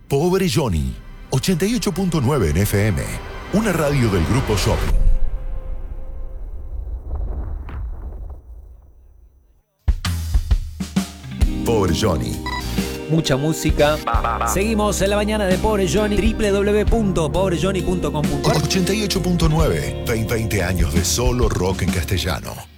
Pobre Johnny, 88.9 en FM, una radio del Grupo Shopping. Pobre Johnny. Mucha música. Seguimos en la mañana de Pobre Johnny. www.pobrejohnny.com.ar 88.9, 20 años de solo rock en castellano.